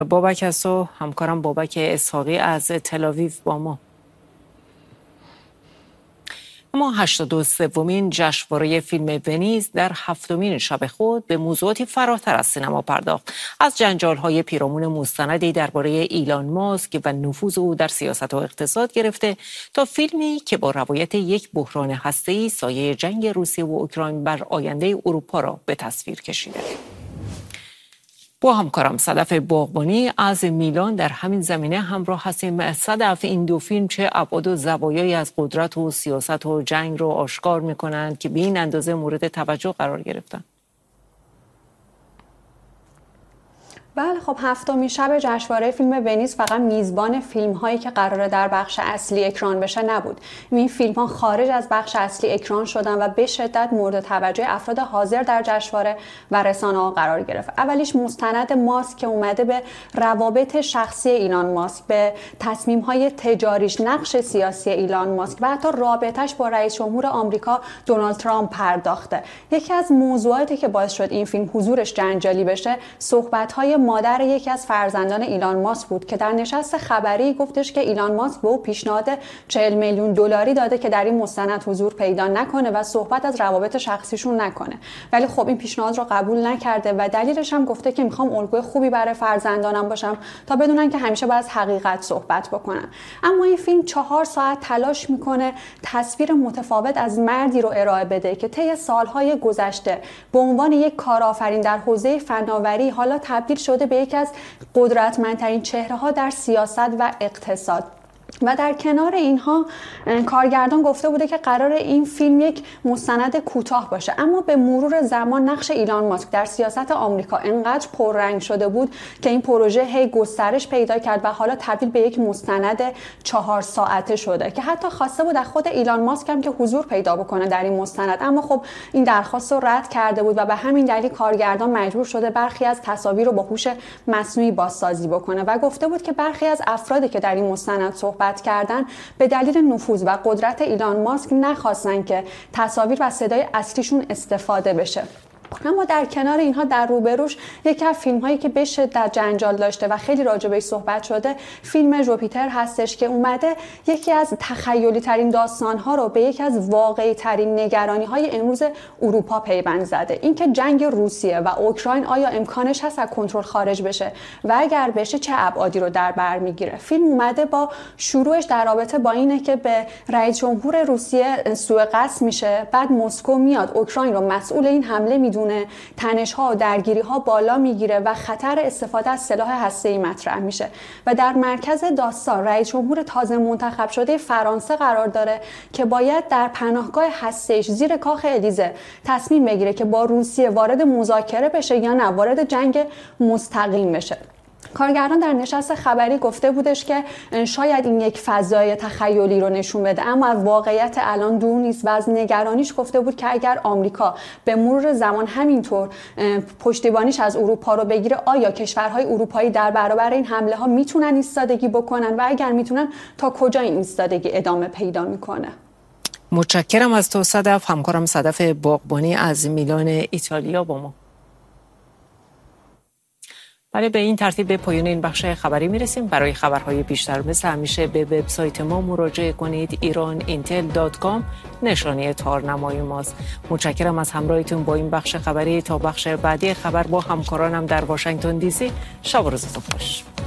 بابک هستو، همکارم بابک اسحاقی از تل‌آویو با ما. اما 83مین جشنواره فیلم ونیز در 7مین شب خود به موضوعاتی فراتر از سینما پرداخت. از جنجال‌های پیرامون مستندی درباره ایلان ماسک و نفوذ او در سیاست و اقتصاد گرفته تا فیلمی که با روایت یک بحران هسته‌ای سایه جنگ روسیه و اوکراین بر آینده اروپا را به تصویر کشیده. با همکارم صدف باغبانی از میلان در همین زمینه همراه هستیم. صدف، این دو فیلم چه ابعاد و زوایایی از قدرت و سیاست و جنگ رو آشکار میکنند که به این اندازه مورد توجه قرار گرفتن؟ بله، خب 7مین شب جشنواره فیلم ونیز فقط میزبان فیلم هایی که قراره در بخش اصلی اکران بشه نبود. این فیلم ها خارج از بخش اصلی اکران شدن و به شدت مورد توجه افراد حاضر در جشنواره و رسانه ها قرار گرفت. اولیش مستند ماسک که اومده به روابط شخصی ایلان ماسک، به تصمیم های تجاریش، نقش سیاسی ایلان ماسک و حتی رابطش با رئیس جمهور آمریکا دونالد ترامپ پرداخته. یکی از موضوعاتی که باعث شد این فیلم حضورش جنجالی بشه، صحبت های مادر یکی از فرزندان ایلان ماسک بود که در نشست خبری گفتش که ایلان ماسک به او پیشنهاد 40 میلیون دلاری داده که در این مستند حضور پیدا نکنه و صحبت از روابط شخصیشون نکنه. ولی خب این پیشنهاد رو قبول نکرده و دلیلش هم گفته که میخوام الگوی خوبی برای فرزندانم باشم تا بدونن که همیشه باید از حقیقت صحبت بکنن. اما این فیلم 4 ساعت تلاش میکنه تصویر متفاوت از مردی رو ارائه بده که طی سالهای گذشته به عنوان یک کارآفرین در حوزه فناوری حالا تبدیل شده به یکی از قدرتمندترین چهره‌ها در سیاست و اقتصاد. و در کنار اینها کارگردان گفته بوده که قرار این فیلم یک مستند کوتاه باشه، اما به مرور زمان نقش ایلان ماسک در سیاست آمریکا انقدر پررنگ شده بود که این پروژه هی گسترش پیدا کرد و حالا تبدیل به یک مستند 4 ساعته شده که حتی خواسته بود از خود ایلان ماسک هم که حضور پیدا بکنه در این مستند، اما خب این درخواست رو رد کرده بود و به همین دلیل کارگردان مجبور شده برخی از تصاویر رو با هوش مصنوعی بازسازی بکنه و گفته بود که برخی از افرادی که در این مستند صحبت کردن به دلیل نفوذ و قدرت ایلان ماسک نخواستن که تصاویر و صدای اصلیشون استفاده بشه. اما در کنار اینها در روبروش یکی از فیلم هایی که به شدت جنجال داشته و خیلی راجع بهش صحبت شده فیلم جوپیتر هستش که اومده یکی از تخیلی ترین داستان ها رو به یکی از واقعی ترین نگرانی های امروز اروپا پیوند زده. اینکه جنگ روسیه و اوکراین آیا امکانش هست از کنترل خارج بشه و اگر بشه چه ابعادی رو در بر میگیره. فیلم اومده با شروعش در رابطه با اینه که به رئیس جمهور روسیه سوء قصد میشه، بعد مسکو میاد اوکراین رو مسئول این حمله میدونه، تنش‌ها و درگیری‌ها بالا میگیره و خطر استفاده از سلاح هسته‌ای مطرح میشه و در مرکز داستان رئیس جمهور تازه منتخب شده فرانسه قرار داره که باید در پناهگاه هسته‌ایش زیر کاخ الیزه تصمیم بگیره که با روسیه وارد مذاکره بشه یا نه وارد جنگ مستقیم بشه. کارگردان در نشست خبری گفته بودش که شاید این یک فضای تخیلی رو نشون بده، اما از واقعیت الان دور نیست و از نگرانیش گفته بود که اگر آمریکا به مرور زمان همینطور پشتیبانیش از اروپا رو بگیره، آیا کشورهای اروپایی در برابر این حمله ها میتونن ایستادگی بکنن و اگر میتونن تا کجا این ایستادگی ادامه پیدا میکنه. متشکرم از تو صدف. همکارم صدف باغبانی از میلان ایتالیا با ما. بله، به این ترتیب به پایان این بخش خبری میرسیم. برای خبرهای بیشتر مثل همیشه به وبسایت ما مراجعه کنید. iran.intel.com نشانی تارنمای ماست. متشکرم از همراهیتون با این بخش خبری. تا بخش بعدی خبر با همکارانم در واشنگتن دی سی. شب و روزتون خوش.